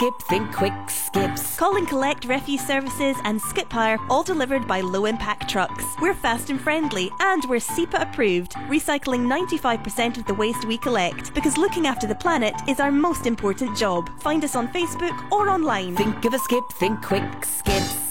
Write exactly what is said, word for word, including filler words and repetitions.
skip, think quick, Skips. Call and collect refuse services and skip hire, all delivered by low impact trucks. We're fast and friendly, and we're S E P A approved, recycling ninety-five percent of the waste we collect, because looking after the planet is our most important job. Find us on Facebook or online. Think of a skip, think quick, Skips.